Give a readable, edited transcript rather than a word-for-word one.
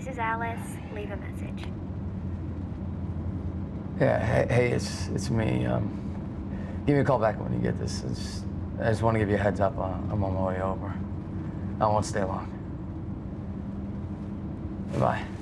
This is Alice. Leave a message. Yeah, hey, it's me. Give me a call back when you get this. I just want to give you a heads up. I'm on my way over. I won't stay long. Bye.